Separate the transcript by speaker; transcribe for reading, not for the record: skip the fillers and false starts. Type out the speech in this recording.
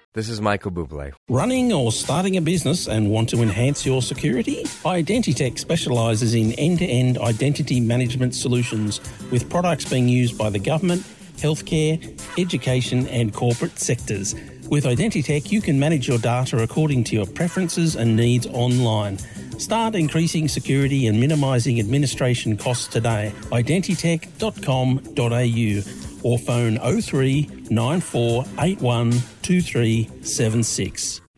Speaker 1: This is Michael Bublé.
Speaker 2: Running or starting a business and want to enhance your security? Identitech specialises in end-to-end identity management solutions with products being used by the government, healthcare, education and corporate sectors. With Identitech, you can manage your data according to your preferences and needs online. Start increasing security and minimising administration costs today. Identitech.com.au or phone 03 9481 2376.